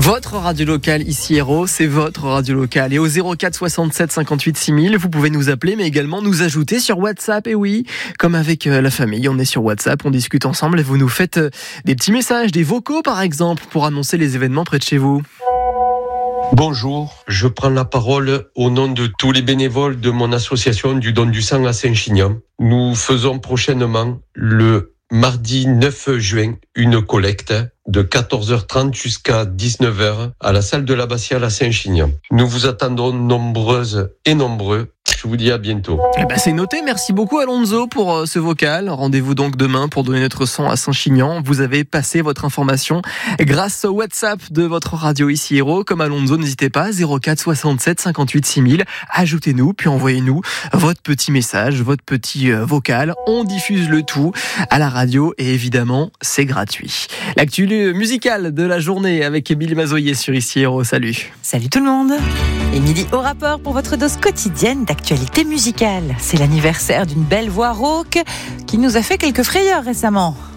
Votre radio locale ici Héros, c'est votre radio locale. Et au 04 67 58 6000, vous pouvez nous appeler, mais également nous ajouter sur WhatsApp. Et oui, comme avec la famille, on est sur WhatsApp, on discute ensemble et vous nous faites des petits messages, des vocaux par exemple, pour annoncer les événements près de chez vous. Bonjour, je prends la parole au nom de tous les bénévoles de mon association du don du sang à Saint-Chinian. Nous faisons prochainement, le mardi 9 juin, une collecte de 14h30 jusqu'à 19h à la salle de l'abbatiale à Saint-Chinian. Nous vous attendons nombreuses et nombreux. Je vous dis à bientôt. C'est noté, merci beaucoup Alonso pour ce vocal. Rendez-vous donc demain pour donner notre sang à Saint-Chinian. Vous avez passé votre information grâce au WhatsApp de votre radio ici Héros. Comme Alonso, n'hésitez pas, 04 67 58 6000. Ajoutez-nous, puis envoyez-nous votre petit message, votre petit vocal. On diffuse le tout à la radio et évidemment, c'est gratuit. L'actu musicale de la journée avec Émilie Mazoyer sur ici Héros. Salut. Salut tout le monde. Émilie au rapport pour votre dose quotidienne d'actualité musicale. C'est l'anniversaire d'une belle voix rauque qui nous a fait quelques frayeurs récemment.